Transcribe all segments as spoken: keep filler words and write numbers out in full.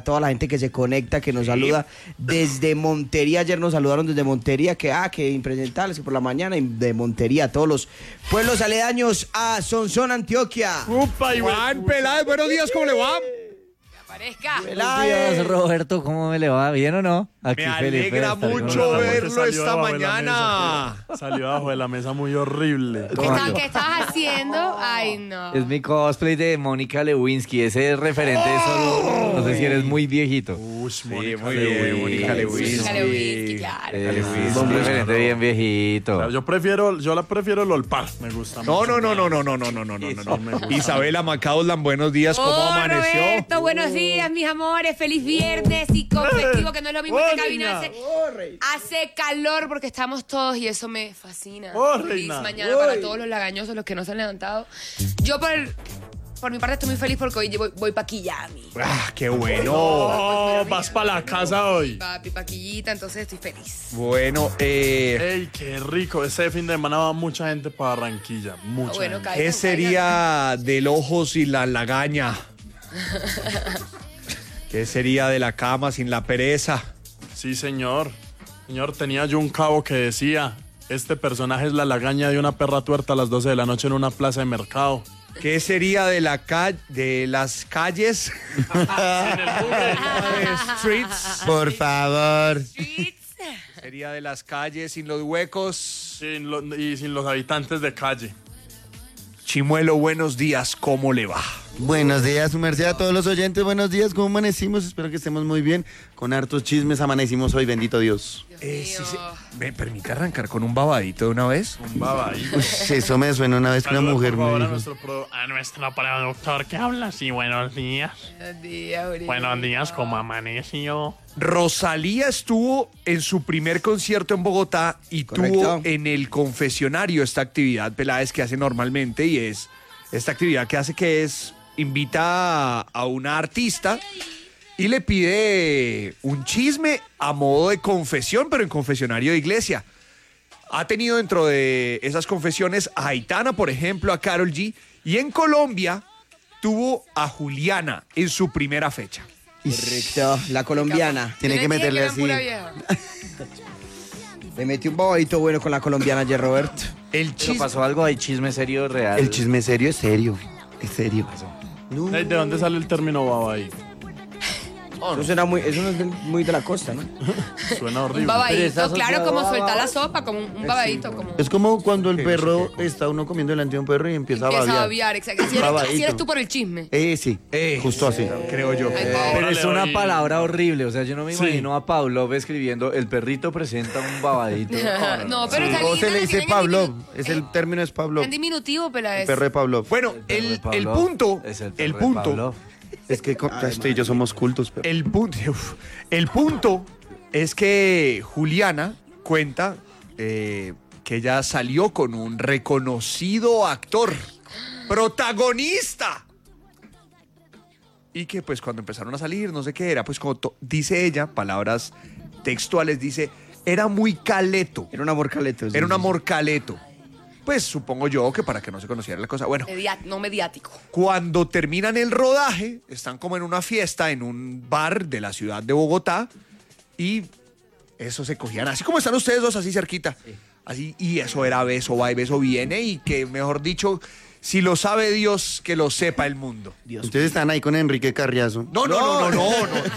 toda la gente que se conecta, que nos sí. saluda desde Montería. Ayer nos saludaron desde Montería, que ah, que impresentables, que por la mañana, y de Montería, todos los pueblos aledaños a Sonsón, Antioquia. Upa, Iván Peláez, buenos días, ¿cómo le va? Parezca. Buenos días, Roberto, ¿cómo me le va? ¿Bien o no? Aquí me alegra mucho verlo esta mañana. Salió abajo de la mesa muy horrible. ¿Qué, está, ¿Qué estabas haciendo? Ay, no. Es mi cosplay de Mónica Lewinsky. Ese es referente oh, solo. No sé si eres muy viejito. Uy, sí, Mónica muy bien. Mónica Lewinsky. Mónica Lewinsky, claro. Es un referente bien viejito. Claro, yo prefiero, yo la prefiero Lolpar. Me gusta no, mucho. No, no, no, no, no, no, no, no, no, no, no. Isabela Macauslan, buenos días. ¿Cómo oh, amaneció? Roberto, buenos días, mis amores. Feliz viernes y con festivo, que no es lo mismo que cabina. Hace, hace calor porque estamos todos y eso me fascina. Oh, feliz mañana oh, para todos los lagañosos, los que no se han levantado. Yo por, por mi parte estoy muy feliz porque hoy voy, voy pa' Quillami. ¡Ah, qué bueno! Oh, vas para la casa hoy. Papi, pa' Quillita, entonces estoy feliz. Bueno, eh... ¡Ey, qué rico! Ese fin de semana va mucha gente para Barranquilla. Mucha oh, bueno, gente. ¿Qué sería caigan. del ojo sin la lagaña? ¿Qué sería de la cama sin la pereza? Sí, señor. Señor, tenía yo un cabo que decía, este personaje es la lagaña de una perra tuerta a las doce de la noche en una plaza de mercado. ¿Qué sería de la ca de las calles? En el buque. Streets. Por favor. Streets. Sería de las calles sin los huecos. Sin lo, y sin los habitantes de calle. Chimuelo, buenos días, ¿cómo le va? Buenos días, su merced, a todos los oyentes, buenos días, ¿cómo amanecimos? Espero que estemos muy bien, con hartos chismes amanecimos hoy, bendito Dios. Dios eh, sí, sí. ¿Me permite arrancar con un babadito de una vez? Un babadito. Uy, eso me suena una vez que una mujer por favor, me a dijo. nuestro, pro, a nuestro productor que habla así, buenos días. Buenos días, Uri. Buenos días, ¿cómo amaneció? Rosalía estuvo en su primer concierto en Bogotá y Correcto. tuvo en el confesionario esta actividad, Peláez, que hace normalmente, y es esta actividad que hace que es, invita a, a una artista y le pide un chisme a modo de confesión, pero en confesionario de iglesia. Ha tenido dentro de esas confesiones a Aitana, por ejemplo, a Karol G, y en Colombia tuvo a Juliana en su primera fecha. Correcto, la colombiana. Tiene que meterle así. Le metí un babadito bueno con la colombiana ayer, Roberto. El chisme. ¿Pasó algo? ¿Hay chisme serio real? El chisme serio es serio. Es serio. No. ¿De dónde sale el término babay? Oh, no. Eso, suena muy, eso no es muy de la costa, ¿no? Suena horrible. Un babadito, claro, como soltar la sopa, como un, un babadito. Como... Es como cuando el perro está uno comiendo delante de un perro y empieza, empieza a babear. a babear, exacto. Si eres, si eres tú por el chisme. Eh, sí, eh, justo así. Creo yo. Ay, eh, pero es una palabra horrible, o sea, yo no me imagino sí. a Pavlov escribiendo, el perrito presenta un babadito. No, no, pero sí. O se le dice Pavlov, es el término es Pavlov. En diminutivo, pero es. El perro de Pavlov. Bueno, el, el, el punto, es el, el punto... Es que usted y yo somos cultos. Pero... El, punto, uf, el punto es que Juliana cuenta eh, que ella salió con un reconocido actor, protagonista. Y que pues cuando empezaron a salir, no sé qué era, pues como dice ella, palabras textuales, dice, era muy caleto. Era un amor caleto. Era un amor caleto. Pues supongo yo que para que no se conociera la cosa. Bueno, Mediat, no mediático. Cuando terminan el rodaje, están como en una fiesta en un bar de la ciudad de Bogotá y eso se cogían así como están ustedes dos, así cerquita. Sí. Así, y eso era beso va y beso viene y que, mejor dicho, si lo sabe Dios, que lo sepa el mundo. Dios ustedes mío. Están ahí con Enrique Carriazo. No, no, no, no, no. no, no.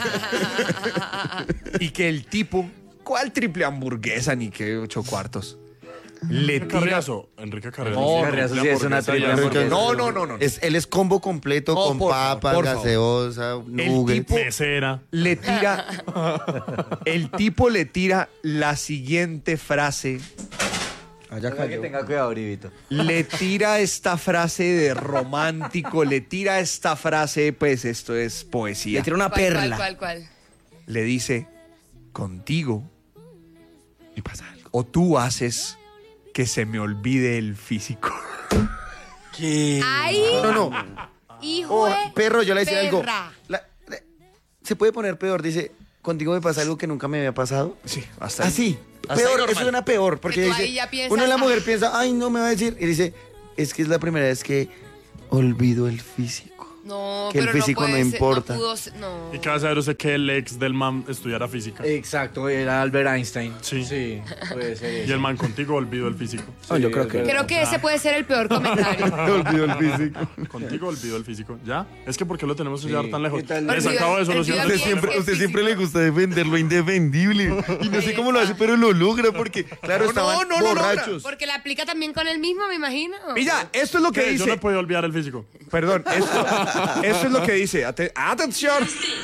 Y que el tipo, ¿cuál triple hamburguesa ni qué ocho cuartos? Le tira... Carriazo. Enrique Carriazo. No, Carriazo sí es una triple hamburguesa. No, no, no, no. Es, él es combo completo no, con papas, favor, gaseosa, nuggets. Mesera. Le tira... el tipo le tira la siguiente frase. Allá cayó. Que tenga cuidado, Brivito. Le tira esta frase de romántico, le tira esta frase, pues esto es poesía. Le tira una ¿Cuál, perla. ¿Cuál, cuál, cuál? Le dice, contigo me pasa algo. O tú haces que se me olvide el físico. ¿Qué? ¡Ay! No, no. Hijo Oh, perro, yo le decía algo. perra. La, la, se puede poner peor, dice, contigo me pasa algo que nunca me había pasado. Sí, hasta ahí. Así. Hasta Peor, ahí eso suena peor, porque Pero tú dice, ahí ya piensas, uno la mujer ay. piensa, ay, no me va a decir, y dice, es que es la primera vez que olvido el físico. No, que el pero físico no, no puede ser, importa. No, pudo ser- no. ¿Y qué va a saber usted que el ex del man estudiara física? Exacto, era Albert Einstein. Sí. Sí, puede ser Y eso. el man contigo olvidó el físico. No, yo creo que. Creo que ese puede ser el peor comentario. Me olvidó el físico. Contigo olvidó el físico. ¿Ya? Es que ¿por qué lo tenemos que llevar tan lejos? ¿Qué tal? Les Olvidó- acabo de olvidó solucionar. el Usted bien siempre, que usted es siempre le físico. gusta defender lo indefendible. Y no sé cómo lo hace, pero lo logra porque, claro, No, estaban no, no lo logra. borrachos. Porque la aplica también con él mismo, me imagino. Mira, esto es lo que ¿Qué? Yo no he dice. podido olvidar el físico. Perdón, esto, esto es lo que dice. Ate- atención.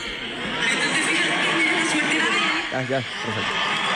Ah, ya, perfecto.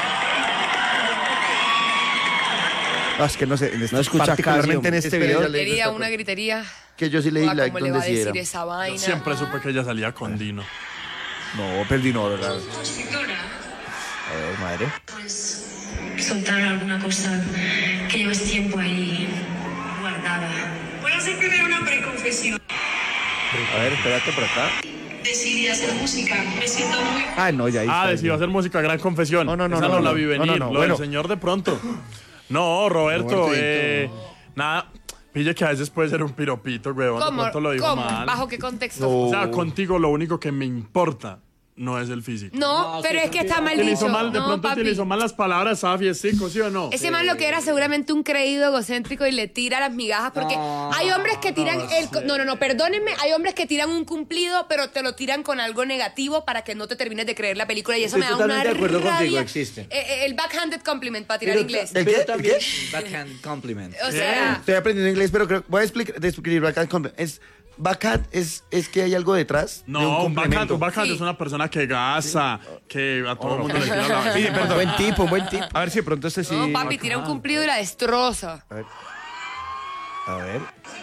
Ah, es que no sé, en este- No escucha particularmente casi, en este hombre. video, Espera, Gritería, una gritería. que yo sí le di Joda, like ¿cómo le va donde a sí decir era. esa vaina? Siempre supe que ella salía con Dino. No, perdí no, ¿verdad? A ver, madre. Pues soltar alguna cosa que llevas tiempo ahí guardada. Voy a hacer primero una preconfesión. A ver, espérate por acá. Decidí hacer música. Me siento muy... Ah, no, ya ahí Ah, está. decidió hacer música, gran confesión. No, no, no, Esa no, no, la no. vi No, venir. no, no, Lo bueno. del señor de pronto. No, Roberto, Roberto, eh, nada. Pille que a veces puede ser un piropito, weón. De ¿Cómo? pronto lo digo ¿Cómo? mal. ¿Bajo qué contexto? O sea, contigo lo único que me importa no es el físico. No, pero es que está mal Utilizó dicho. mal, de no, pronto papi. utilizó mal las palabras, estaba fiestico, ¿sí o no? Ese man lo que era seguramente un creído egocéntrico y le tira las migajas porque hay hombres que tiran el... No, no, no, perdónenme, hay hombres que tiran un cumplido pero te lo tiran con algo negativo para que no te termines de creer la película y eso Estoy me da una totalmente de acuerdo rabia. contigo, existe. Eh, eh, el backhanded compliment para tirar Pero, inglés. ¿El pero qué? también ¿El qué? backhand compliment. O sea, Estoy aprendiendo inglés, pero creo voy a explicar, describir backhand. compl- Es backhand es, es que hay algo detrás. de No, un un backhand, complemento. un backhand Sí. es una persona que gasa, que a todo el mundo le tira la... Pille, perdón. Buen tipo, buen tipo. A ver si de pronto este sí. no, papi, tira un cumplido y la destroza. A ver. A ver.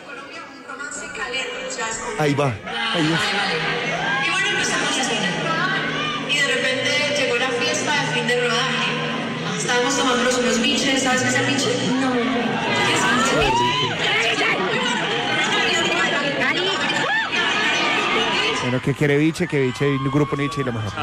Ahí va. Ahí es. Y bueno, empezamos a cenar. Y de repente llegó la fiesta de fin de rodaje. Estábamos tomándonos unos biches. ¿Sabes qué es el biche? No. ¿Qué es el biche? Bueno, que quiere biche, que biche, y un grupo Nietzsche y lo mejor.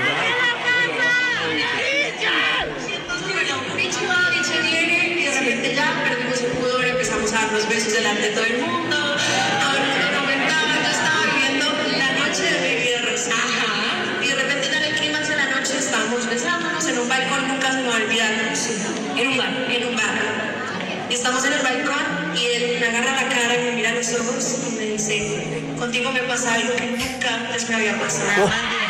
Bueno, biche va, biche viene. Y de repente ya perdimos el pudor. Empezamos a darnos besos delante de todo el mundo. No, no, no, no, yo estaba viviendo la noche de mi vida recién. Y de repente ya en el clímax de la noche estábamos besándonos en un balcón, nunca se me va a olvidar. En un bar. En un bar. Y estamos en el balcón y él me agarra la cara y me mira a los ojos y me dice, contigo me pasa algo que nunca antes me había pasado. Y yo,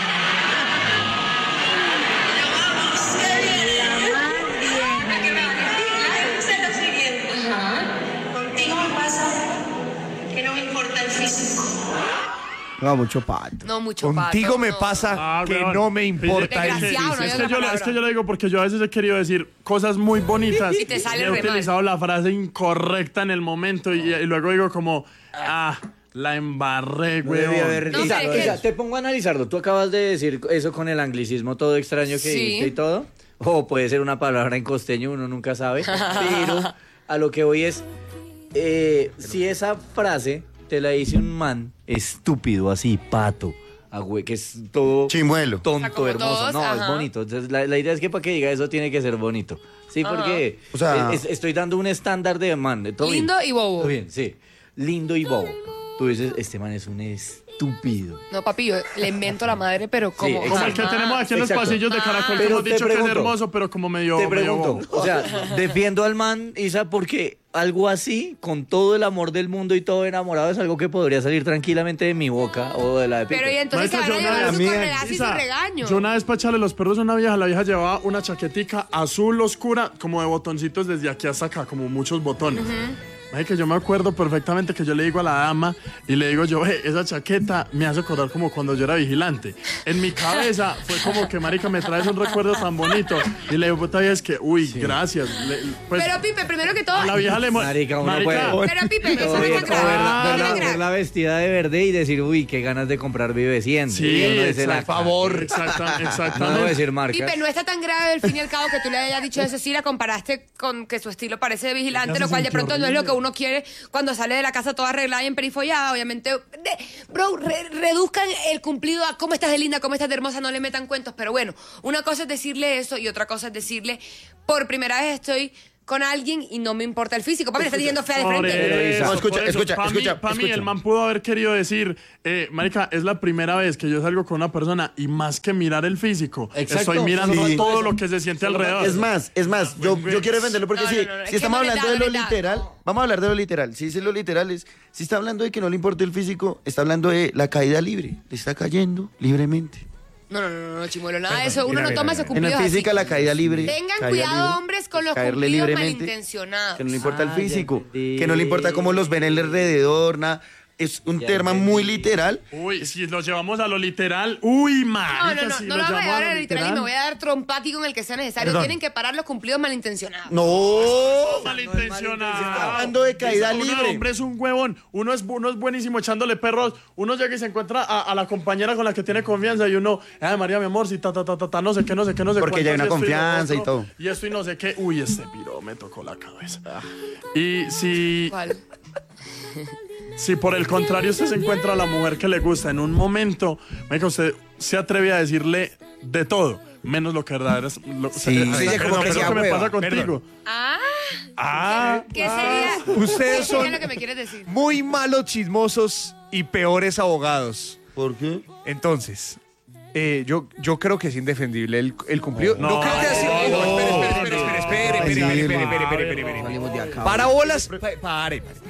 vamos, qué bien. ¿A qué me va a decir? La dice lo siguiente. Contigo me pasa que no me importa el físico. No, mucho pato. No, mucho Contigo pato, me no. pasa Ah, que weón. no me Pille- importa el Desgraciado, físico. no hay Es que, otra yo, le- es palabra. que yo le digo porque yo a veces he querido decir cosas muy bonitas Y te sale he re mal. utilizado la frase incorrecta en el momento y, y luego digo como, ah, la embarré, No güey. debí haber No, dicho pero es que- eso. Isa, te pongo a analizarlo. Tú acabas de decir eso con el anglicismo todo extraño que Sí. dijiste y todo. O puede ser una palabra en costeño, uno nunca sabe. Pero a lo que voy es, eh, si esa frase te la dice un man estúpido, así, pato, ah, güey, que es todo Chimuelo. O sea, tonto, como hermoso. todos, no, es ajá. bonito. Entonces, la, la idea es que para que diga eso tiene que ser bonito. Sí, Ajá. porque O sea- es- estoy dando un estándar de man. de todo bien. Lindo y bobo. Todo bien, sí. Lindo y bobo. Tú dices, este man es un estúpido. No, papi, yo le invento la madre, pero como... Sí, Como el que jamás. tenemos aquí en los Exacto. pasillos de Caracol, que Pero hemos te dicho que es pregunto, hermoso, pero como medio, Te medio pregunto, bobo. o sea, defiendo al man, Isa, porque algo así, con todo el amor del mundo y todo enamorado, es algo que podría salir tranquilamente de mi boca o de la de Pero Peter. y entonces Marica, se van yo a una llevar vez- su mía, corregazo y su Isa, regaño. Yo una vez para echarle los perros a una vieja, la vieja llevaba una chaquetica azul oscura, como de botoncitos desde aquí hasta acá, como muchos botones. Marica, yo me acuerdo perfectamente que yo le digo a la dama y le digo yo, "Eh, esa chaqueta me hace acordar como cuando yo era vigilante. En mi cabeza fue como que, marica, me traes un recuerdo tan bonito. Y le digo, puta, es que, uy, gracias. Le- pues, Pero Pipe, primero que todo... a la vieja le... mo- Marica, uno Marica, puede- Pero Pipe, Todo eso no bien, es o grave. verla, No verla- es grave. verla vestida de verde y decir, uy, qué ganas de comprar Vive cien. Sí, Y uno dice, la exacto. favor. Exacta- No exactamente. voy a decir marcas. Pipe, no está tan grave al fin y al cabo que tú le hayas dicho eso. Sí, la comparaste con que su estilo parece de vigilante, Ella se lo cual de sintió pronto no es lo que horrible. uno quiere cuando sale de la casa toda arreglada y emperifollada. Obviamente, de- bro, re- reduzcan el cumplido a cómo estás de linda, cómo estás de hermosa, no le metan cuentos. Pero bueno, una cosa es decirle eso y otra cosa es decirle, por primera vez estoy con alguien y no me importa el físico. Papi, le está diciendo fea de Por frente. eso, No, escucha, por eso. escucha, Pa' escucha, mí, pa' mí escucha. el man pudo haber querido decir, eh, marica, es la primera vez que yo salgo con una persona y más que mirar el físico, Exacto. estoy mirando Sí. todo lo que se siente alrededor. Es más, es más, yo, yo quiero defenderlo porque No, si, no, no, no, es si que estamos no le hablando da, de no lo le da. literal, vamos a hablar de lo literal. Si dice lo literal es, si está hablando de que no le importa el físico, está hablando de la caída libre, le está cayendo libremente. No, no, no, no, Chimuelo, nada de eso. Uno mira, no mira, toma mira. esos En la cumplidos física así. la caída libre. Tengan caída cuidado, libre, hombres, con los caerle cumplidos libremente, malintencionados. que no le importa el Ah, ya físico, entendí. que no le importa cómo los ven alrededor, nada. Es un Ya tema entendí. muy literal. Uy, si lo llevamos a lo literal, uy, No, marica, no, no, si no lo lo vamos a llevamos llevar a a lo literal y me voy a dar trompati con el que sea necesario. Perdón. Tienen que parar los cumplidos malintencionados. No. malintencionado. Hablando de caída Uno, libre. hombre es un huevón, uno es, uno es buenísimo echándole perros, uno llega y se encuentra a, a la compañera con la que tiene confianza y uno, ay María, mi amor, si ta, ta, ta, ta, ta, no sé qué, no sé qué, no sé Porque ya hay cuánto, una y esto y lo confianza y otro, todo. Y esto y no sé qué, uy, este piro me tocó la cabeza. Y si, ¿Cuál? si por el contrario usted se encuentra a la mujer que le gusta en un momento, marica, usted se atreve a decirle de todo, menos lo que verdad es. Lo, Sí. eh, Sí, perdón, como que pero sea lo que me hueva. pasa contigo. Ah, Ah, ¿qué sería? ustedes ¿Qué sería son lo que me quieres decir? muy malos chismosos y peores abogados. ¿Por qué? Entonces, eh, yo, yo creo que es indefendible el, el cumplido. No, No, creo que así. no, No, espere, espere, espere, no, espere, espere, espere, espere, espere, espere, espere, espere, espere. Salimos de acá. Para bolas. pa- Pare, pare.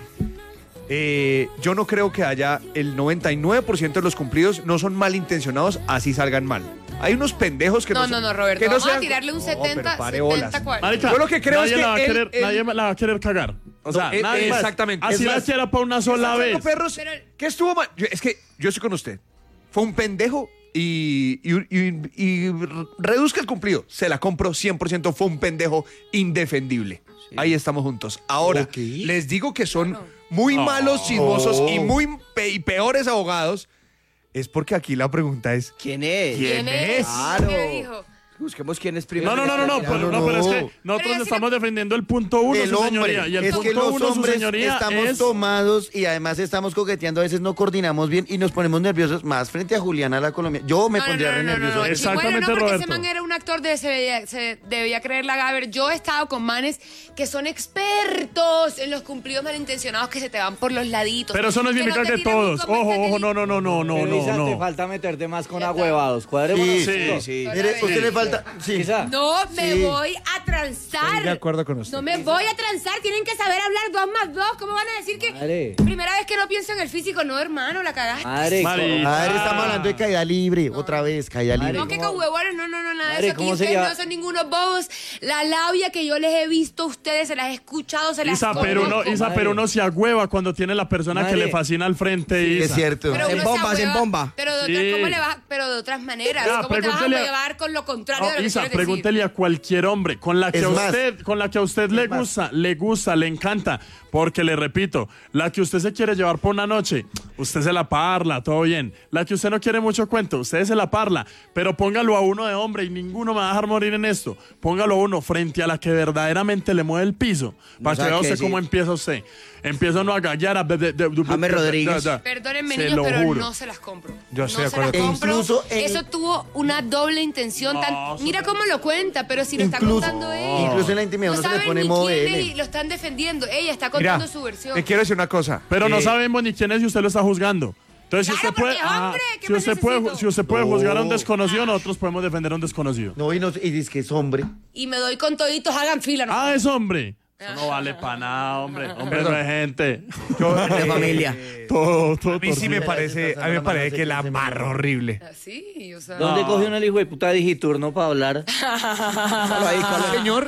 Eh, yo no creo que haya el noventa y nueve por ciento de los cumplidos no son malintencionados, así salgan mal. Hay unos pendejos que no No, no, son- no, Roberto. que no Vamos a sean- tirarle un No, setenta, pero pare setenta, bolas. cuarenta. Marica, Yo lo que creo nadie es que la va a él- querer, él- nadie la va a querer cagar. O sea, No, eh, nadie más. exactamente. Así Es la más, quiera para una sola Echando vez. perros, Pero- ¿qué estuvo mal? Yo- es que yo estoy con usted. Fue un pendejo y, y, y- y reduzca el cumplido. Se la compro cien por ciento. Fue un pendejo indefendible. Ahí estamos juntos. Ahora, Ok. les digo que son muy malos chismosos y muy pe- y peores abogados. Es porque aquí la pregunta es, ¿Quién es? ¿Quién es? Claro. ¿Qué dijo? Busquemos quién es primero. No, no, no, no, no, pero, no, no, pero es no. que Pero nosotros yo sí estamos defendiendo el punto uno, El su hombre, señoría. Y el es punto que los uno, su hombres señoría, estamos es... tomados y además estamos coqueteando, a veces no coordinamos bien y nos ponemos nerviosos más frente a Juliana la colombiana. Yo me No, no, pondría no, re no, no, nervioso. no, Exacto. Chimuelo, Exactamente, no, porque ese Roberto. man era un actor de se debía, se debía creer la Gaber. Yo he estado con manes que son expertos en los cumplidos malintencionados que se te van por los laditos. Pero eso no significa te que tiran un todos. Ojo, comentario ojo, y- no, no, no, no, no, Pero, Isa, no, te no. falta meterte más con ahuevados. Cuadrémonos. Sí, Sí, sí. Mire, usted le falta. Sí. Isa. No me Sí. voy a transar. Estoy de acuerdo con usted. No me voy a transar. Tienen que saber hablar dos más dos. ¿Cómo van a decir que Madre. primera vez que no pienso en el físico? No, hermano, la cagaste. Madre, Mari. A ver, estamos hablando de caída libre. Otra vez, caída libre. No, que con huevones, no, no, no, nada Madre, de eso. Aquí ¿cómo ustedes sería? no son ningunos bobos. La labia que yo les he visto a ustedes, se las he escuchado, se las Isa, pero uno, conozco. Isa, Madre. pero uno se agüeva cuando tiene la persona que Madre. le fascina al frente, Sí, Isa. es cierto. Pero En uno se bombas, en ahueva, bomba. Pero de, Sí. otras- ¿cómo le vas? Pero de otras maneras. Ya, ¿Cómo te vas a pregúntele a- llevar con lo contrario de No, lo que Isa, quieres decir? pregúntele a cualquier hombre con la que Es a más. usted, con la que a usted le más. gusta, le gusta, le encanta, porque le repito, la que usted se quiere llevar por una noche, usted se la parla, todo bien. La que usted no quiere mucho cuento, usted se la parla, pero póngalo a uno de hombre y ninguno me va a dejar morir en esto. Póngalo a uno frente a la que verdaderamente le mueve el piso, para que sabe vea qué usted decir. cómo empieza usted. Empieza uno a gallar a... de- de- de- de- James de- Rodríguez. de- de- Perdónenme, Se niños, lo pero juro. no se las compro. Yo estoy no de se las acuerdo. compro. E incluso en- Eso tuvo una doble intención. tan- No, eso Mira no. cómo lo cuenta, pero si lo está Incluso- contando ella. Incluso en la intimidad no uno se le saben pone ni modo quién L. es y lo están defendiendo. Ella está mira, contando su versión. te quiero decir una cosa. Pero no Eh, sabemos ni quién es y usted lo está juzgando. Entonces, Claro, si usted puede, porque, ajá, hombre, ¿qué si más usted puede, necesito? si usted puede juzgar a un No. desconocido, nosotros podemos defender a un desconocido. No, y, no, y dice que es hombre. Y me doy con toditos, hagan fila. ¿no? Ah, es hombre. Eso no vale para nada, hombre. Hombre no es gente. yo, De eh, familia. Todo, todo. A mí sí me torcido. parece, a mí me parece que la amarra horrible. Así, o sea. ¿Dónde cogió uno el hijo de puta digiturno para hablar? Déjalo ahí, Carlos. Señor,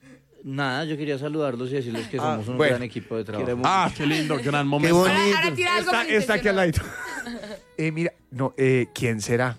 Nada, yo quería saludarlos y decirles que somos un bueno. gran equipo de trabajo. Queremos- Ah, qué lindo, gran Qué momento. bonito. Ahora, ahora tira algo está, está aquí al malintencionado. ladito. Eh, mira, no, eh, ¿quién será?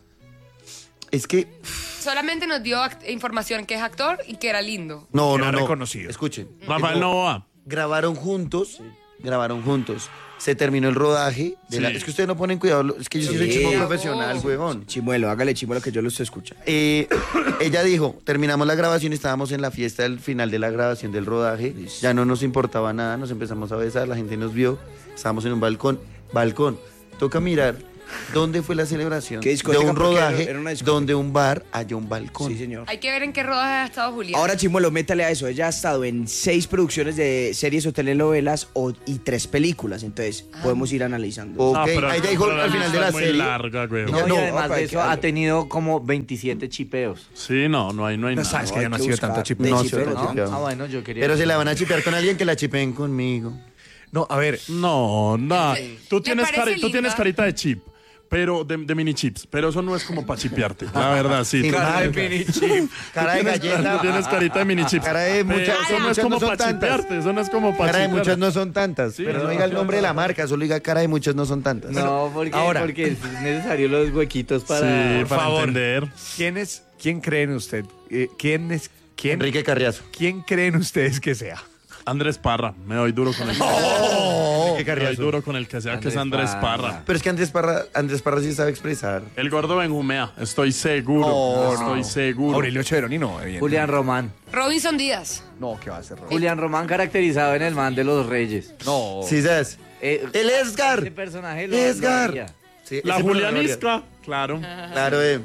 Es que. Solamente nos dio act- información que es actor y que era lindo. No, Era no, no. reconocido. Escuchen. Rafael Novoa. Grabaron juntos. Grabaron juntos. Se terminó el rodaje. De la- Sí. es que ustedes no ponen cuidado. lo- Es que yo sí soy Sí. chico Bravo. profesional, huevón. Chimuelo, hágale chimuelo que yo lo estoy escuchando. Eh, ella dijo, terminamos la grabación, estábamos en la fiesta del final de la grabación del rodaje, ya no nos importaba nada, nos empezamos a besar, la gente nos vio, estábamos en un balcón, balcón, toca mirar ¿Dónde fue la celebración ¿Qué de discoteca? un Porque era- rodaje era una discoteca. donde un bar haya un balcón? Sí, señor. Hay que ver en qué rodaje ha estado Julián. Ahora, Chimuelo, métale a eso. Ella ha estado en seis producciones de series o telenovelas o, y tres películas. Entonces, podemos ir analizando. Ok, Ah, pero- ahí te dijo pero al final de la es muy serie. larga, güey. No, No, y no, además opa, de hay eso que ha darle. tenido como veintisiete chipeos. Sí, no, no hay, no hay No nada. sabes no, que ya hay no ha que sido buscar tanto chip. de No, chipero, sí, ¿no? chipeado. Ah, bueno, yo quería... Pero se la van a chipear con alguien que la chipeen conmigo. No, a ver, No, no. Tú ¿Le tienes, parece cari- tú linda? tienes carita de chip, pero de, de mini chips. Pero eso no es como para chipearte. La verdad, sí. Sí, Tú cara de tienes- mini chip. Cara de tú tienes- galleta. tú tienes carita de mini chips. Cara de Pero muchas- Eso no es muchas como no son para tantas. chipearte. Eso no es como para Cara de chipear. muchas no son tantas. Sí, pero no no. diga el nombre de la marca, solo diga cara de muchas no son tantas. No, porque, ahora. porque es necesario los huequitos para... Sí, por para favor. entender. ¿quién es, quién creen usted? Eh, ¿Quién es, quién, Enrique Carriazo. quién creen ustedes que sea? Andrés Parra. Me doy duro con el que Enrique Me doy Carriazo. duro con el que sea, que es Andrés Andrés Parra. Parra. Pero es que Andrés Parra, Andrés Parra sí sabe expresar. El gordo Benjumea. Estoy seguro. No, Estoy no. seguro. Aurelio Cheveroni no, evidentemente. Julián Román. Robinson Díaz. No, ¿qué va a hacer? Raúl? Julián Román caracterizado en el man de los reyes. No. Sí, ¿sabes? Eh, El Edgar. Ese personaje lo, Edgar. lo haría. Sí, La ese Julianisca. Claro. personaje, Claro, eh.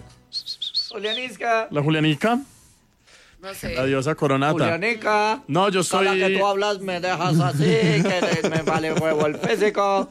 Julianisca. La Julianica. No sé. La diosa coronata. Julianica. No, yo Con la que soy. tú hablas me dejas así, que me vale huevo el físico.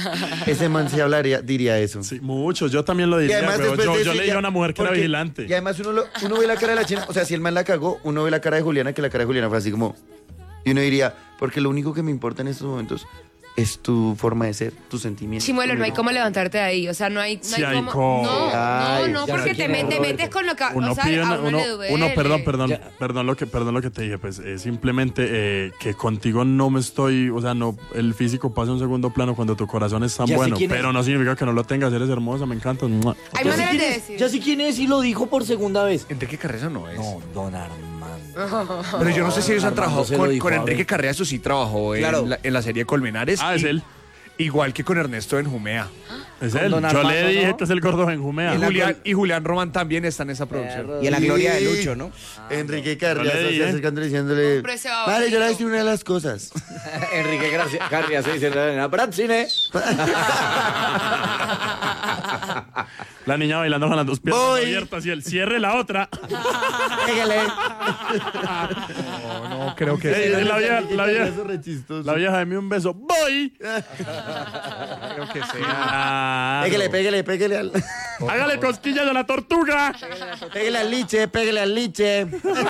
Ese man sí hablaría, diría eso. Sí, muchos. Yo también lo Y diría, además weón. después Yo, de yo eso le dije ya- a una mujer que era porque- vigilante. Y además uno, lo- uno ve la cara de la china, o sea, si el man la cagó, uno ve la cara de Juliana, que la cara de Juliana fue así como... Y uno diría, porque lo único que me importa en estos momentos es tu forma de ser, tus sentimientos. Chimuelo, no hay cómo levantarte de ahí. O sea, no hay, no Sí hay hay cómo. cómo. No, Ay, no, no, ya porque no te, quiero, me- te Roberto. metes con lo que. Uno o sea, pide a una- uno, uno, le duele. uno, perdón, perdón, Ya. perdón lo que, perdón lo que te dije, pues es simplemente eh, que contigo no me estoy, o sea, no, el físico pasa a un segundo plano cuando tu corazón es tan Ya sé bueno, quién es. pero no significa que no lo tengas, eres hermosa, me encanta. ¡Mua! Hay Ya sé maneras quién de es, decir. ya sé quién es y lo dijo por segunda vez. Enrique Carriazo no es. No, don Armando. Pero yo no sé si ellos han Armando trabajado se lo con, dijo con a Enrique ver. Carriazo, sí trabajó en, Claro. la, en la serie Colmenares. Ah, es y- él. Igual que con Ernesto Benjumea. Es Con él. don Yo Armando, le dije ¿no? que es el gordo Benjumea. Y la Julián, col- y Julián Román también está en esa producción. Perro. Y en la gloria de Sí. Lucho, ¿no? Enrique Yo le Carriazo dije. se acercando diciéndole... Hombre, ese va Vale, yo le bonito. decía una de las cosas. Enrique García- Carriazo dice en la Brancine. La niña bailando con las dos piernas Voy. abiertas y el cierre la otra. Pégale. No, no, creo que Ey, sí. la vieja, la vieja, Eso re chistoso. la vieja de mí un beso. Voy. Creo que sí. Claro. Pégale, pégale, pégale al... Hágale cosquillas a la tortuga. Pégale al liche, pégale al liche.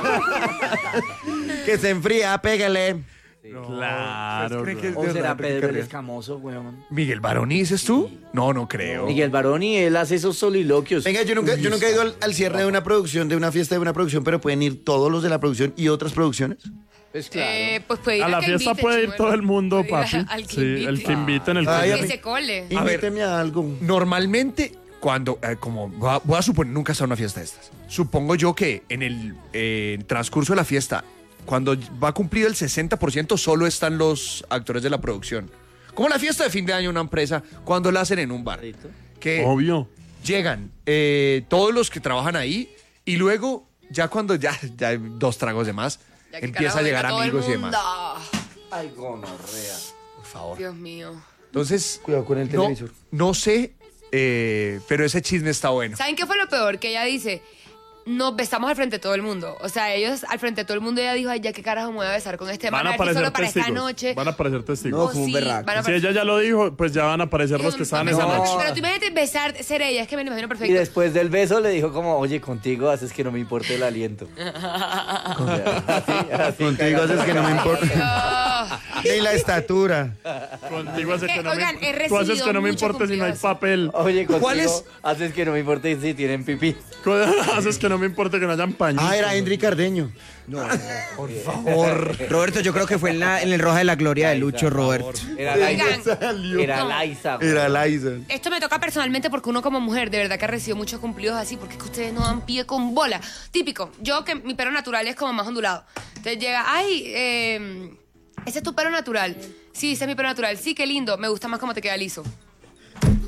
Que se enfría, pégale. Claro. ¿Creen que- güey. ¿O será Enrique Pedro el Carriazo. Escamoso, weón? ¿Miguel Baroni dices tú? No, no creo. Miguel Baroni, él hace esos soliloquios. Venga, yo nunca, yo nunca he ido al, al cierre de una producción, de una fiesta de una producción, pero pueden ir todos los de la producción y otras producciones. Pues claro. Eh, pues puede ir A al la que fiesta invite, puede ir Chimuelo. todo el mundo, Puede ir papi. al que Sí, invite. el que invite en el Ay, Al a que mí- se cole. A ver. Invíteme a algo. Normalmente, cuando, eh, como voy a, voy a suponer, nunca he estado en una fiesta de estas. Supongo yo que en el eh, transcurso de la fiesta, cuando va a cumplir el sesenta por ciento, solo están los actores de la producción. Como la fiesta de fin de año de una empresa, cuando la hacen en un bar. Que Obvio. llegan eh, todos los que trabajan ahí y luego, ya cuando ya, ya hay dos tragos de más, Ya que empieza carajo, a llegar venga todo el amigos y demás. mundo. Ay, gonorrea. Por favor. Dios mío. Entonces, Cuidado con el no, televisor. no sé, eh, pero ese chisme está bueno. ¿Saben qué fue lo peor? Que ella dice, nos besamos al frente de todo el mundo. O sea, ellos al frente de todo el mundo, ella dijo, ay, ya qué carajo me voy a besar con este Van man, a a ver si aparecer solo para esta testigos. noche. Van a aparecer testigos. No, Oh, como un sí, berraco. van a Si ella ya lo dijo, pues ya van a aparecer los que estaban esa No, noche. Pero tú imagínate besar, ser ella, es que me lo imagino Y perfecto. después del beso le dijo como, oye, contigo haces que no me importe el aliento. O sea, así, así, Contigo haces que no me importa. Dios. Ni la estatura. Contigo hace Es que, que no oigan, he me, tú haces recibido que no me mucho importe si no hay cumplido papel. Oye, contigo ¿Cuál es? haces que no me importe si tienen pipí. Haces que no me importe que no hayan pañitos. Ah, era Henry Cardeño. Por favor. Roberto, yo creo que fue en, la- en el Roja de la Gloria de Lucho, Roberto. Era Oigan, Liza. Era No. Liza. güey. Era Liza. esto me toca personalmente porque uno como mujer de verdad que ha recibido muchos cumplidos así porque es que ustedes no dan pie con bola. Típico, yo que mi pelo natural es como más ondulado. Entonces llega, ay, eh, ese es tu pelo natural. Sí, ese es mi pelo natural. Sí, qué lindo. Me gusta más cómo te queda liso.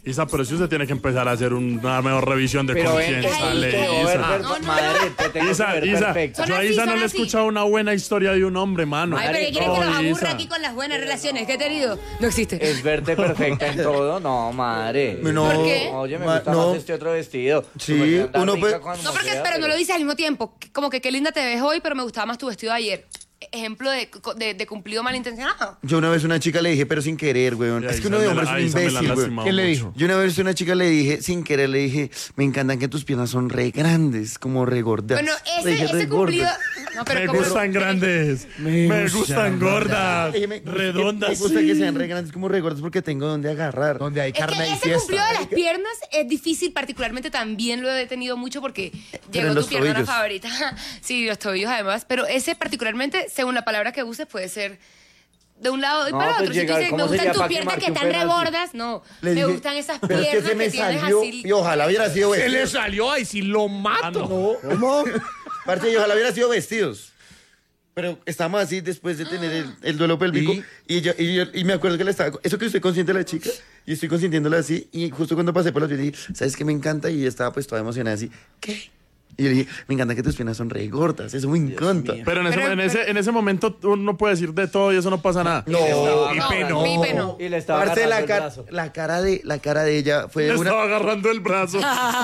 Isa, pero si usted tiene que empezar a hacer una mejor revisión de Pero conciencia, ven, le, te voy a ver, Isa. No, no, madre, te tengo Isa, que ver Isa, perfecta. yo a Son Isa así, no son le he así. escuchado una buena historia de un hombre, mano. Ay, pero ¿quieren que No, los aburra Isa. aquí con las buenas relaciones que he tenido? No existe. Es verte perfecta en todo, no, madre. No, ¿Por qué? Oye, me ma- gusta no. más este otro vestido. Sí, Tú me andas uno rica puede- cuando No, porque, sea, pero no lo dices al mismo tiempo. Como que qué linda te ves hoy, pero me gustaba más tu vestido de ayer. Ejemplo de, de, de cumplido malintencionado. Yo una vez a una chica le dije, pero sin querer, weón. Ya, Es que Isa uno de me la- hombres es un a Isa me la imbécil, han weón. lastimado ¿Qué le mucho. dijo? Yo una vez a una chica le dije, sin querer, le dije, me encantan que tus piernas son re grandes, como re gordas. Bueno, Le dije, ese, "Re ese cumplido. gordas". No, pero Me como- gustan grandes, me, gustan gordas, Le dije, "Me- redondas. Me gusta sí. que sean re grandes, como re gordas, porque tengo donde agarrar. Donde hay Es carne que y ese fiesta. cumplido de las piernas es difícil, particularmente también lo he tenido mucho porque llegó en tu los pierna tobillos. favorita. Sí, los tobillos además, pero ese particularmente, según la palabra que uses, puede ser de un lado y No, para pues otro. Si tú llegar, dices, me ¿cómo gustan sería tus pa' que piernas marque que un están penalti? regordas, no. Le me dije, gustan esas pero es piernas que se me tienes salió así. y ojalá hubiera sido Se le vestidos. salió, ay, si lo mato. ¿Cómo? Parce, y ojalá hubiera sido vestidos. Pero estamos así después de tener el, el duelo pélvico. Y, yo, y, yo- y me acuerdo que le estaba. Eso que estoy consciente de la chica. Y estoy consintiéndola así. Y justo cuando pasé por las piernas dije, ¿sabes qué me encanta? Y ella estaba pues toda emocionada así. ¿Qué? Y yo le dije, me encanta que tus piernas son re gordas. Eso me encanta. Pero en ese, Pero- en, ese, en ese momento uno puede decir de todo y eso no pasa nada. No, No, Pipe, no. Pipe no. Y le estaba Parce, agarrando la, el ca- brazo. la cara de la cara de ella fue Le una. estaba agarrando el brazo.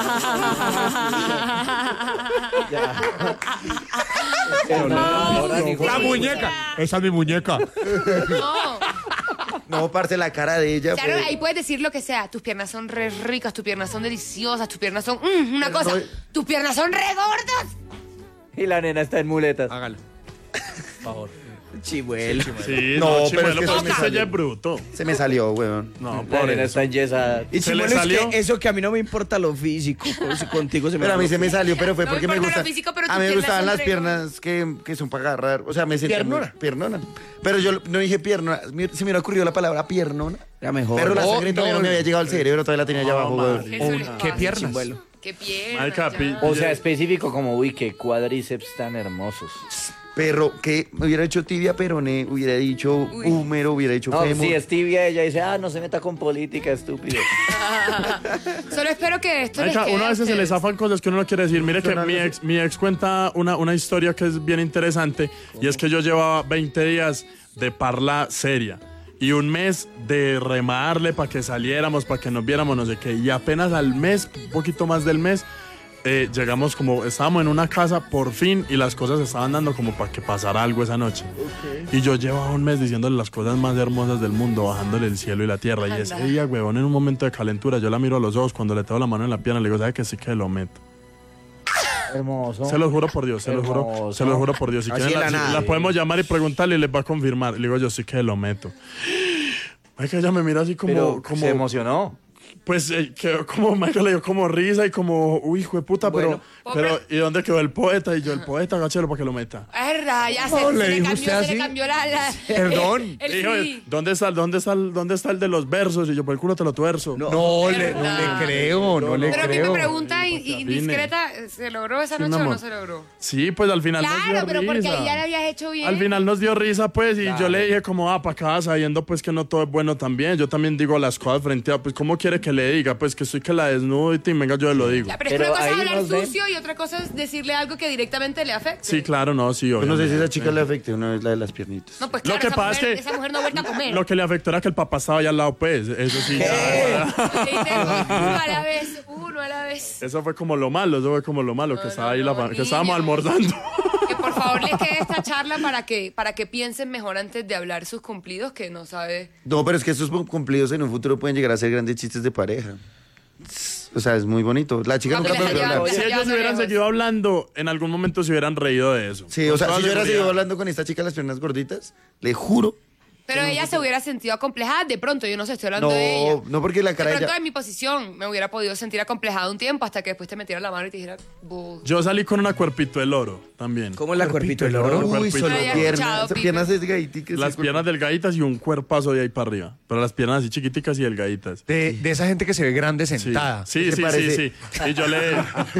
Ahora ni La juega. muñeca. Esa es mi muñeca. No. No, parce, la cara de ella Claro, fue. ahí puedes decir lo que sea. Tus piernas son re ricas, tus piernas son deliciosas, tus piernas son... mm, una cosa, no- tus piernas son re gordas. Y la nena está en muletas. Hágalo. Chivuelo. Sí, No, no, pero Chimuelo, es que pero se me ese salió. ya es bruto. Se me salió, weón. No, La por nena eso. está enyesada. Y ¿Se le Chimuelo, es salió? que eso que a mí no me importa lo físico. pues, si contigo se me Pero a mí va se me salió, pero fue No me porque me importa gusta. lo físico, pero tus a mí me piernas gustaban son las re piernas que, que son para agarrar. O sea, me sentía muy- Piernona. piernona. Pero yo no dije piernona. Me- Se me hubiera ocurrido la palabra piernona. Era mejor. Pero la No, sangre todavía no, no me no. había llegado al cerebro, todavía la tenía allá No, abajo, madre. weón. ¿Qué eso les ¿Qué pasa? piernas? Chimuelo. Qué piernas. Marica, ya. pi- O sea, específico como, uy, qué cuádriceps tan hermosos. Perro, que me hubiera hecho tibia peroné, hubiera dicho Uy. húmero, hubiera dicho No, fémur. si es tibia, ella dice, ah, no se meta con política, estúpido. Solo espero que esto les Marica, quede uno a veces se le ustedes. zafan cosas que uno no quiere decir. Mire que mi ex, mi ex cuenta una, una historia que es bien interesante y es que yo llevaba veinte días de parla seria y un mes de remarle para que saliéramos, para que nos viéramos, no sé qué. Y apenas al mes, un poquito más del mes, eh, llegamos como, estábamos en una casa por fin y las cosas estaban dando como para que pasara algo esa noche. Y yo llevaba un mes diciéndole las cosas más hermosas del mundo, bajándole el cielo y la tierra. Y ese Anda. día, huevón, en un momento de calentura, yo la miro a los ojos, cuando le tengo la mano en la pierna, le digo, ¿sabe que sí que lo meto? Hermoso. Se los juro por Dios, se los juro, Hermoso. se los juro por Dios. Si Así quieren, de la, la si- nada. la podemos llamar y preguntarle y les va a confirmar. Le digo, yo sí que lo meto. Ay, que ella me mira así como, Pero como se emocionó. pues, eh, que, como Michael le dio como risa y como, uy, hijo de puta, Bueno. pero, pero, ¿y dónde quedó el poeta? Y yo, el poeta, gachero, para que lo meta. Erra, ya se, No, se le le dijo cambió, usted se así. le cambió la... la Perdón. el Dijo, sí. ¿dónde está, dónde, está, el- ¿dónde está el de los versos? Y yo, por el culo te lo tuerzo. No, le, no Verdad. le creo, no le Pero a mí me creo. pregunta in- indiscreta, ¿se logró esa Sí, mi noche o amor. no se logró? Sí, pues al final nos dio Claro, pero porque risa. ahí ya le habías hecho bien. Al final nos dio risa, pues, y yo le dije como, ah, para acá, sabiendo, pues, que no todo es bueno también. Yo también digo las cosas frente a, pues, ¿cómo quiere que le diga? Pues, que estoy que la desnudo y te- venga, yo lo digo. Ya, pero es que Pero una cosa es ahí hablar nos ven. sucio y otra cosa es decirle algo que directamente le afecte. Sí, claro, no, sí, Yo no sé si obviamente. esa chica le afecte una vez la de las piernitas. No, pues Lo claro, que esa, pasa es mujer, que- esa mujer no ha vuelto a comer. Lo que le afectó era que el papá estaba allá al lado, pues. Eso sí, ya- Le dice, uno a la vez, uno a la vez. eso fue como lo malo, eso fue como lo malo, que No, estaba no, ahí la no, fa- que estábamos niños. almorzando. Que por favor les quede esta charla para que, para que piensen mejor antes de hablar sus cumplidos, que no sabe. No, pero es que estos cumplidos en un futuro pueden llegar a ser grandes chistes de pareja. O sea, es muy bonito. La chica Aunque nunca les me haya- hablar. les Si haya ellos hubieran lejos. seguido hablando, en algún momento se hubieran reído de eso. Sí, o Con sea, toda si yo hubiera seguridad. seguido hablando con esta chica de las piernas gorditas, le juro. Pero ella se hubiera sentido acomplejada. De pronto, yo no sé, estoy hablando de ella. No, no porque la De cara de pronto, ella. en mi posición, me hubiera podido sentir acomplejada un tiempo hasta que después te metiera la mano y te dijera, "Bull". Yo salí con una cuerpito del oro también. ¿Cómo es la cuerpito del oro? oro? Uy, cuerpito. solo No había piernas. escuchado, Pipe. Piernas es gaiticas. Las piernas delgaditas y un cuerpazo de ahí para arriba. Pero las piernas así chiquiticas y delgaditas. De, de esa gente que se ve grande Sí, sentada. sí, ¿Qué sí, sí, parece? sí. Y yo le,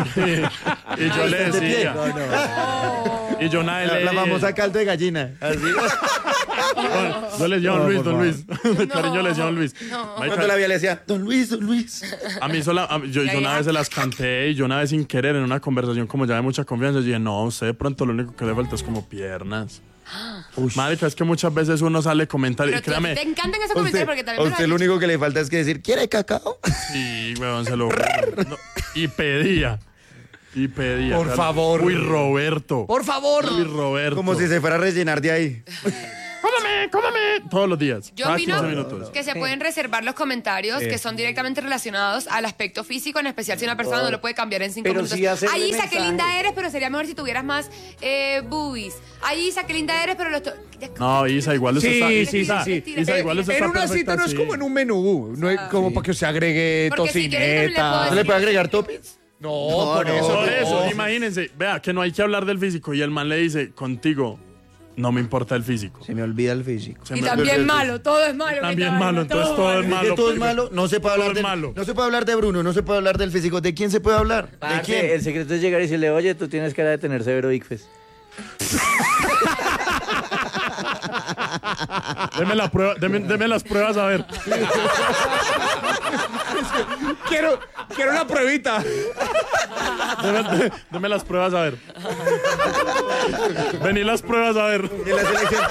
y yo le decía. Y yo nada La, le la famosa caldo de gallina. Así. Bueno, yo le llamo No, Luis, por don favor. Luis. De cariño le llamo Luis. No. Marica, Cuando la vi le decía, don Luis, don Luis. a mí sola, a mí- yo, Ya, yo una ya. vez se las canté y yo una vez sin querer en una conversación como ya de mucha confianza, yo dije, no, usted de pronto lo único que le falta es como piernas. Marica, es que muchas veces uno sale a comentar y Pero tú- créame, te encantan esos A comentarios usted, porque a también me lo usted han lo dicho. único que le falta es que decir, ¿quiere cacao? sí, weón, se lo no, y pedía. Y pedía. Por Claro. favor. Uy, Roberto. Por favor. Uy, Roberto. Como si se fuera a rellenar de ahí. Cómame, cómame. Todos los días. Yo cada opino quince minutos. que se pueden reservar los comentarios que son directamente relacionados al aspecto físico, en especial si una persona no lo puede cambiar en cinco Pero minutos. sí hacerle Ay, Isa, qué mensaje. linda eres, pero sería mejor si tuvieras más eh, boobies. Ay, Isa, qué linda eres, pero los... to- No, Isa, igual eso Sí, está. sí, Isa, sí, sí. Isa, igual eso En está una cita perfecta, no es sí. como en un menú, no es como para que usted agregue Porque si quieres, también le puedo tocineta. ¿No le puede agregar toppings? No, No, por no, eso. Por no. eso, imagínense, vea que no hay que hablar del físico y el man le dice, contigo no me importa el físico. Se me olvida el físico. Se Y me- también malo, todo es malo. También esta malo, vaina, entonces todo es Es malo. que todo es pues. malo, no se puede Todo hablar es del, malo. no se puede hablar de Bruno, no se puede hablar del físico. ¿De quién se puede hablar? ¿De Parce, quién? el secreto es llegar y decirle, oye, tú tienes cara de tener severo ICFES. Deme, la prueba, deme, deme las pruebas a ver. Quiero, quiero una pruebita. Deme, deme las pruebas a ver. Vení las pruebas a ver. En la selección.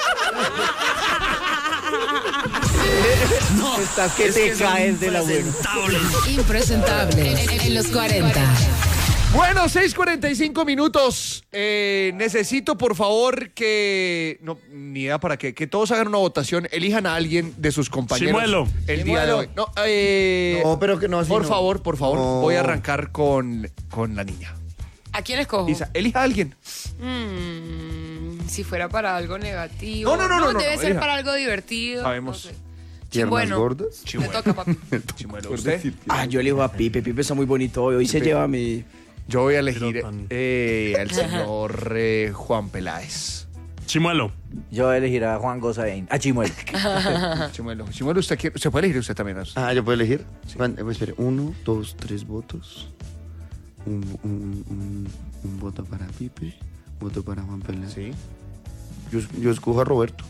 Estás que te caes de la buena. Impresentable en, en los cuarenta. Bueno, seis cuarenta y cinco minutos. Eh, necesito, por favor, que... No, ni idea para qué. Que todos hagan una votación. Elijan a alguien de sus compañeros. Chimuelo. El día de hoy. No, eh, No, pero que no, así por no. favor, por favor. No. Voy a arrancar con, con la niña. ¿A quién escojo? Isa, elija a alguien. Mm, si fuera para algo negativo. No, no, no, no, no, debe no, ser elija. para algo divertido. Sabemos. No sé. ¿Piernas Bueno, gordas? me toca, papi. Chimuelo, ¿usted? Ah, yo elijo a Pipe. Pipe está muy bonito hoy. Hoy se lleva mi... Yo voy a elegir Pero tan- eh, al señor eh, Juan Peláez. Chimuelo. Yo voy a elegir a Juan Gozaín. A Chimuelo. Chimuelo, Chimuelo, ¿usted quiere? ¿Se puede elegir usted también? Ah, ¿yo puedo elegir? Juan, eh, pues, espere, uno, dos, tres votos. Un, un, un, un voto para Pipe, voto para Juan Peláez. Sí. Yo, yo escojo a Roberto.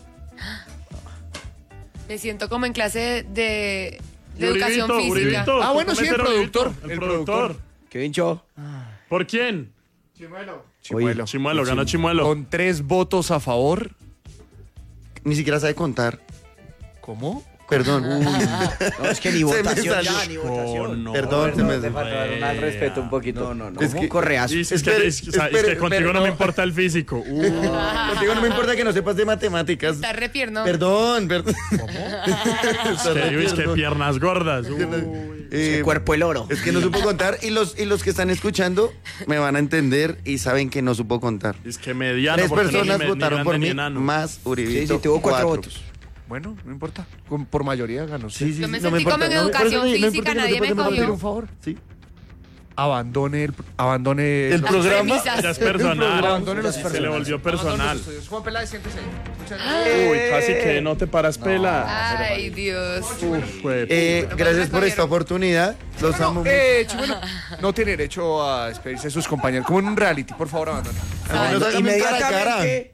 Me siento como en clase de, de Y educación Uribito, física. Uribito, Ah, bueno, ¿tú sí, el cometes Uribito? productor, El el productor. ¿Qué hinchó? ¿Por quién? Chimuelo. Chimuelo, ganó Chimuelo. Con tres votos a favor. Ni siquiera sabe contar. ¿Cómo? Perdón. No, es que ni Se me votación salió. ya, ni votación. Oh, no. Perdón, se me... Te falta dar un al respeto un poquito. No, no, no. Es Es que- correazo. Y es, Espere, que, es, que- o sea, es espere, que contigo espere, no me no. importa el físico. Uh, Contigo no me importa que no sepas de matemáticas. Está re pierno. Perdón, perdón. es que, uy, es que piernas gordas. Uy. Eh, Ese cuerpo el oro. Es que no supo contar y los, y los que están escuchando me van a entender y saben que no supo contar. Es que mediano. Tres porque no personas ni me- ni votaron por grande mí, ni enano. más Uribito. Sí, sí, tuvo cuatro votos. Bueno, no importa. Con- por mayoría ganó. Sí, sí, Yo me sí, no sentí como importa, en no me- por eso educación no- no física, importa que no nadie sepas me de cogió. matemáticas. Un favor. Sí. Abandone el, abandone El los- programa. premisas. Ya es personal. Abandone los Se le personajes. volvió Abandone los personal. estudios. Juan Peláez, siéntese. Muchas gracias. Uy, casi que no te paras pela. Ay, Dios. Uf, fue- Eh, Bueno, gracias me por esta cogieron. oportunidad. Los Bueno, amo eh, Chimuelo, no tiene derecho a despedirse de sus compañeros. Como en un reality, por favor, abandone. mucho. Al menos hágame un cara a cara. Inmediatamente.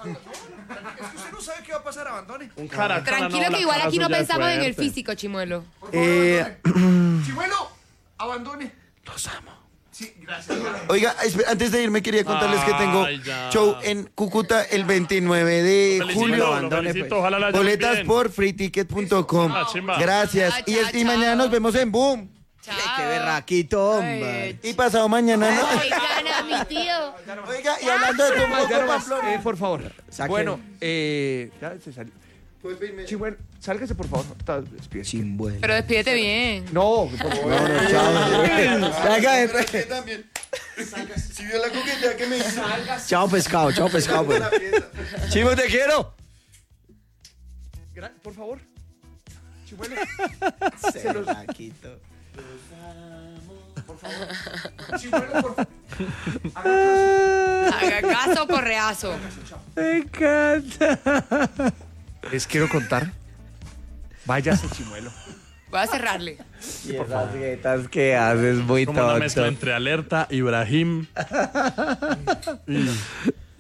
Es que usted no sabe qué va a pasar, abandone. Un cara a cara, Tranquilo no, que la igual cara aquí no suya es pensamos en el fuerte. físico, Chimuelo. Eh, Chimuelo, abandone. los amo. Sí, gracias. Oiga, espe- antes de irme quería contarles que tengo Ay, ya. show en Cúcuta el veintinueve de Felicito, julio. lo abandone, felicito, pues. ojalá la lleven Boletas bien. por free ticket punto com. Ah, chimba. Gracias. Ah, Y, chao, es- y mañana chao. nos vemos en Boom. Chao. Qué berraquito, hombre. Y pasado mañana, ¿no? Ay, gana mi tío. Oiga, y hablando de Boom, Ya no más, eh, por favor. Saquen. Bueno, eh, ya se salió. Chimuelo, sálgase, por favor. Está- despídese. Sin bueno. Pero despídete bien. No, por favor. No, no, chao. Salga de- también. Si vio la coqueta que me hizo. Chao, pescado, chao, pescado. Pues. Chivo, te quiero. Gra- Por favor. Chimuelo. Berraquito. Chimuelo, por favor. Haga caso, correazo. Les quiero contar. Váyase, Chimuelo. Voy a cerrarle. Y esas jetas que haces muy Como una mezcla tonto. entre Alerta, Ibrahim. y-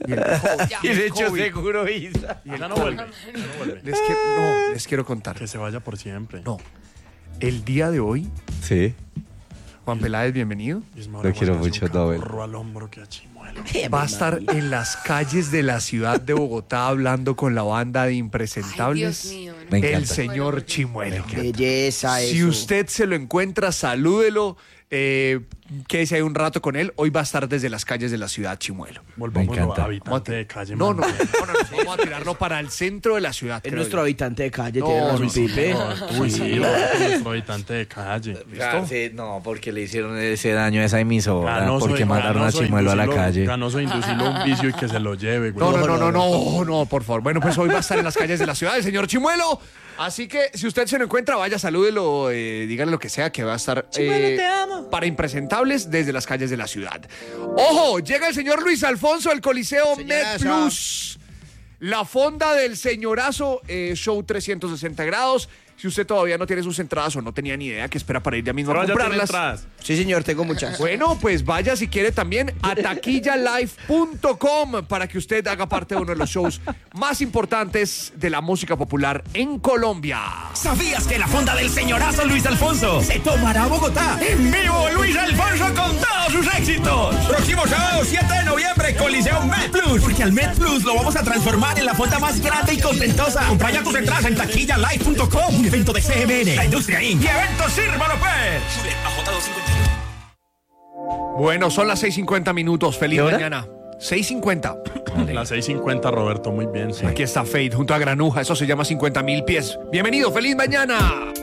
Y, el co- Y de hecho COVID. seguro Isa. Ya no vuelve. Ya no vuelve. Les quiero, no, les quiero contar. Que se vaya por siempre. No. El día de hoy, Sí. Juan Peláez, bienvenido. Lo quiero mucho, Nobel. Al hombro que a Chimuelo. Va a estar en las calles de la ciudad de Bogotá hablando con la banda de Ay, impresentables. Dios mío. ¿no? Me El encanta. señor Chimuelo. Belleza eso. Si usted se lo encuentra, salúdelo. Eh, quédese ahí un rato con él. Hoy va a estar desde las calles de la ciudad Chimuelo. Volvamos Me encanta. a habitante de calle. No, no, man. no, no, no, vamos a tirarlo para el centro de la ciudad. Es creo nuestro yo. habitante de calle, No, tiene razón, no, sí, Pipe. Uy, sí, nuestro habitante de calle. Ah, sí, no, porque le hicieron ese daño a esa emisora. Ganoso- porque mandaron a ganoso Chimuelo a la inducirlo- calle. Ganoso inducirlo a un vicio y que se lo lleve, güey. No, no, no, no, no, no, por favor. Bueno, pues hoy va a estar en las calles de la ciudad el señor Chimuelo. Así que si usted se lo encuentra, vaya, salúdelo, eh, dígale lo que sea, que va a estar eh, para impresentables desde las calles de la ciudad. ¡Ojo! Llega el señor Luis Alfonso, el Coliseo Señorazo. MedPlus. La fonda del señorazo, eh, show trescientos sesenta grados. Si usted todavía no tiene sus entradas o no tenía ni idea, que espera para ir ya mismo Pero a ya tiene comprarlas. entradas. Sí, señor, tengo muchas. Bueno, pues vaya si quiere también a taquilla live punto com para que usted haga parte de uno de los shows más importantes de la música popular en Colombia. ¿Sabías que la fonda del señorazo Luis Alfonso se tomará a Bogotá? En vivo, Luis Alfonso con todos sus éxitos. Próximo sábado, siete de noviembre, Coliseo MedPlus. Porque al MedPlus lo vamos a transformar en la fonda más grande y contentosa. Compra ya tus entradas en taquilla live punto com. Un evento de C M N, la industria incorporated. Y eventos Sírvalo Pets. A J doscientos cincuenta y uno. Bueno, son las seis cincuenta minutos. Feliz ¿Qué hora? mañana. seis cincuenta. Las seis cincuenta, Roberto, muy bien. Sí. Aquí está Fade junto a Granuja. Eso se llama cincuenta mil pies. Bienvenido. Feliz mañana.